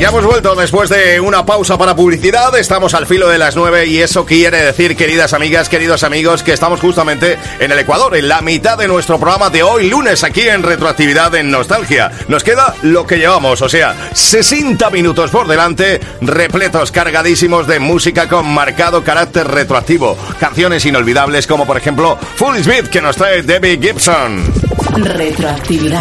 Ya hemos vuelto después de una pausa para publicidad. Estamos al filo de las 9 y eso quiere decir, queridas amigas, queridos amigos, que estamos justamente en el Ecuador, en la mitad de nuestro programa de hoy, lunes, aquí en Retroactividad en Nostalgia. Nos queda lo que llevamos, o sea, 60 minutos por delante, repletos, cargadísimos de música con marcado carácter retroactivo. Canciones inolvidables como, por ejemplo, Foolish Beat, que nos trae Debbie Gibson. Retroactividad.